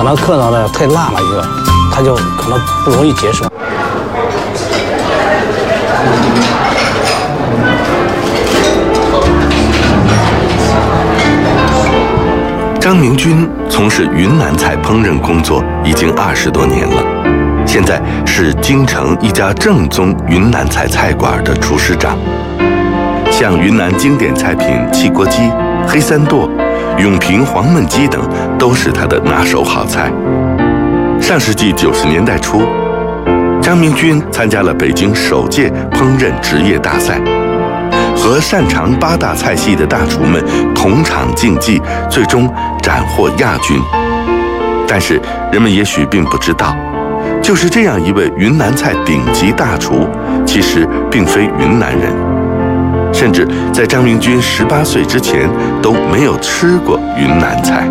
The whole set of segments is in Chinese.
可能刻上的太辣了一个，它就可能不容易接受。 张明军从事云南菜烹饪工作已经20多年了，现在是京城一家正宗云南菜菜馆的厨师长。像云南经典菜品汽锅鸡、黑三剁、永平黄焖鸡等都是他的拿手好菜。上世纪90年代初，张明军参加了北京首届烹饪职业大赛，和擅长8大菜系的大厨们同场竞技，最终斩获亚军。但是人们也许并不知道，就是这样一位云南菜顶级大厨，其实并非云南人，甚至在张明军18岁之前都没有吃过云南菜。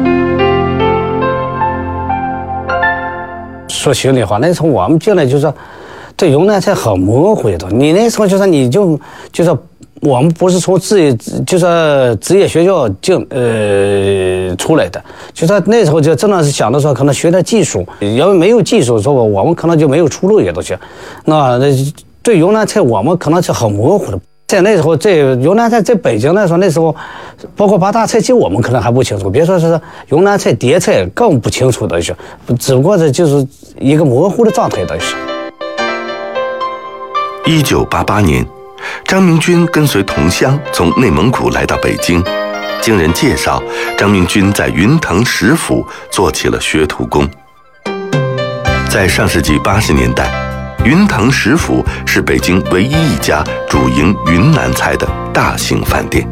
说心里话，那时候我们进来就是对云南菜很模糊的。你那时候就是就是我们不是从职业学校出来的，就是那时候就真的是想的说可能学点技术，因为没有技术说我们可能就没有出路也都行。那对云南菜我们可能是很模糊的。在那时候，云南菜在北京来说，那时候包括8大菜系我们可能还不清楚，别说是云南菜碟菜更不清楚的是，只不过这就是一个模糊的状态的是。 1988年，张明军跟随同乡从内蒙古来到北京，经人介绍，张明军在云腾食府做起了学徒工。在上世纪80年代，云腾食府是北京唯一一家主营云南菜的大型饭店。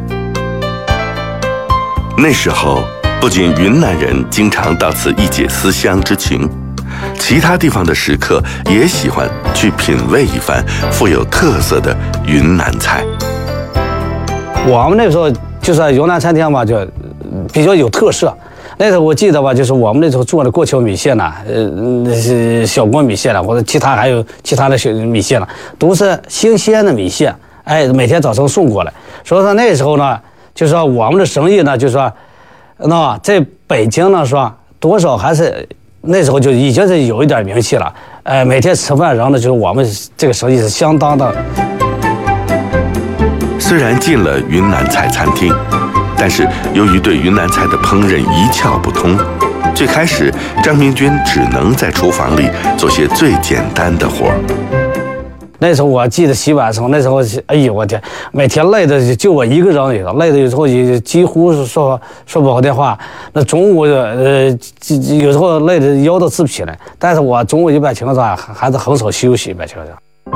那时候，不仅云南人经常到此一解思乡之情，其他地方的食客也喜欢去品味一番富有特色的云南菜。 我们那时候就是云南餐厅嘛，就比较有特色。那时候我记得吧，就是我们那时候做的过桥米线呐，那是小锅米线了，或者还有其他的小米线了，都是新鲜的米线，每天早上送过来。所以说那时候呢，就是说我们的生意呢，就是说，那在北京呢，说多少还是那时候就已经是有一点名气了。每天吃饭人呢，就是我们这个生意是相当的。 虽然进了云南菜餐厅，但是由于对云南菜的烹饪一窍不通，最开始张明军只能在厨房里做些最简单的活儿。 那时候我记得洗碗的时候，那时候哎呦我天，每天累的就我一个人，累的有时候也几乎说不好听话。那中午有时候累的腰都直不起来，但是我中午一般情况下还是很少休息，一般情况下。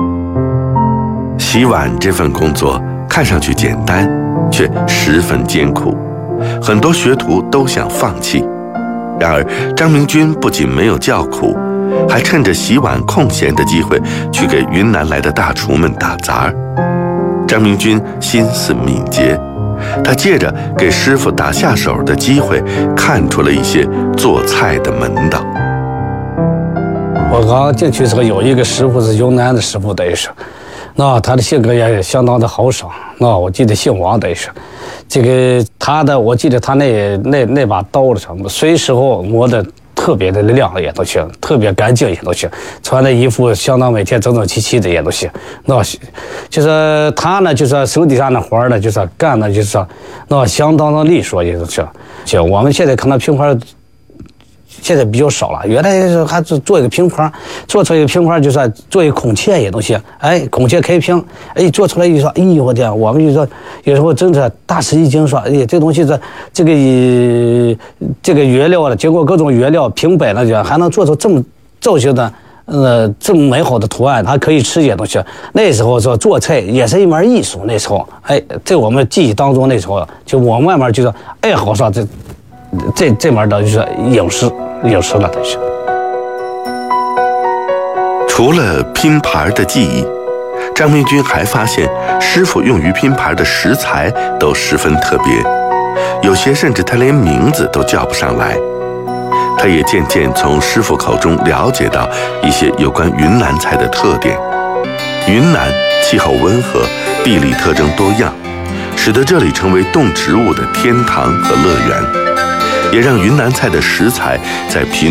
洗碗这份工作看上去简单，却十分艰苦，很多学徒都想放弃。然而张明军不仅没有叫苦，还趁着洗碗空闲的机会去给云南来的大厨们打杂。张明军心思敏捷，他借着给师傅打下手的机会，看出了一些做菜的门道。 我刚进去的时候，有一个师傅是云南的师傅，等于是，那他的性格也相当的豪爽。那我记得姓王，等于是，这个我记得他那把刀的什么，随时候磨的特别的亮也都行，特别干净也都行，穿的衣服相当每天整整齐齐的也都行。那就是他呢，就是手底下的活呢，就是干的就是那相当的利索也都行。行，我们现在可能平块现在比较少了，原来还做一个平块，做出一个平块就是做一个孔雀也都行。孔雀开屏，做出来一说，哎呦我天，我们就说有时候真是大吃一惊，说这东西这个原料呢，经过各种原料平摆了，就还能做出这么造型的这么美好的图案，还可以吃也东西。那时候说做菜也是一门艺术，那时候在我们记忆当中，那时候就我慢慢就是爱好上这门的就是影视了，等于是。 除了拼盘的技艺，张明军还发现师傅用于拼盘的食材都十分特别，有些甚至他连名字都叫不上来。他也渐渐从师傅口中了解到一些有关云南菜的特点。云南气候温和，地理特征多样，使得这里成为动植物的天堂和乐园，也让云南菜的食材在